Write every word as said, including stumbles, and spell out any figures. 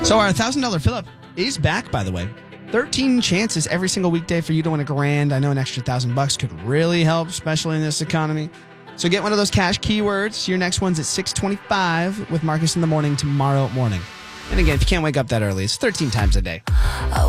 So our one thousand dollars fill-up is back, by the way. thirteen chances every single weekday for you to win a grand. I know an extra thousand bucks could really help, especially in this economy. So get one of those cash keywords. Your next one's at six twenty-five with Marcus in the Morning tomorrow morning. And again, if you can't wake up that early, it's thirteen times a day.